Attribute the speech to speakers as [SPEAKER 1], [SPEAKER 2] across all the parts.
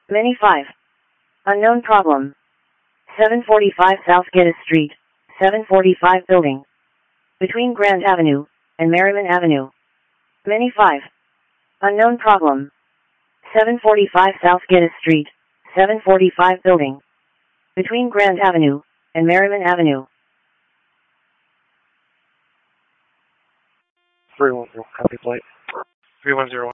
[SPEAKER 1] Many 5. Unknown problem. 745 South Geddes Street, 745 building. Between Grand Avenue and Merriman Avenue. Many 5. Unknown problem. 745 South Geddes Street, 745 building. Between Grand Avenue and Merriman Avenue.
[SPEAKER 2] 310, copy plate. 3101.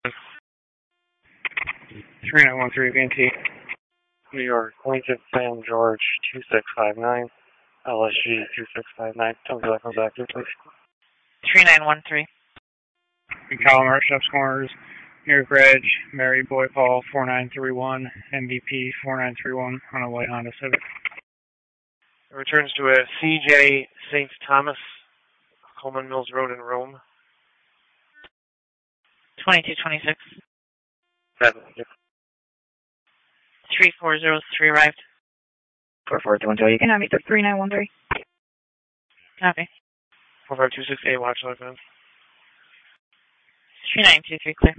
[SPEAKER 3] 3913 VNT.
[SPEAKER 2] New York, Lincoln Sam George 2659, LSG 2659. Tell me that comes active, please.
[SPEAKER 4] 3913.
[SPEAKER 3] Column Steps Corners, New York Reg, Mary Boy Paul 4931, MVP 4931 on a white Honda Civic.
[SPEAKER 2] It returns to a CJ St. Thomas, Coleman Mills Road in Rome.
[SPEAKER 4] 2226. 3403 arrived.
[SPEAKER 5] 4412, you can have me through 3913.
[SPEAKER 4] Copy.
[SPEAKER 2] 45268, watch left end.
[SPEAKER 4] 3923 clear.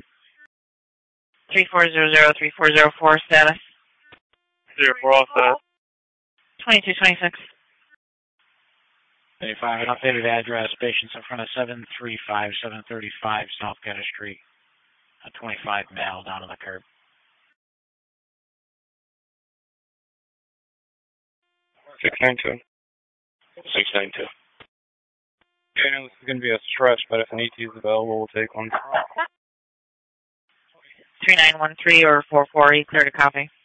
[SPEAKER 4] 3400-3404 status.
[SPEAKER 2] 04 all set.
[SPEAKER 4] 2226.
[SPEAKER 6] 35, an updated address, patients in front of 735 South Geddes Street. A 25 male down on the curb.
[SPEAKER 2] 692. 692.
[SPEAKER 3] Okay, now this is going to be a stretch, but if an ET is available, we'll take one.
[SPEAKER 4] 3913 or 44, you clear to copy.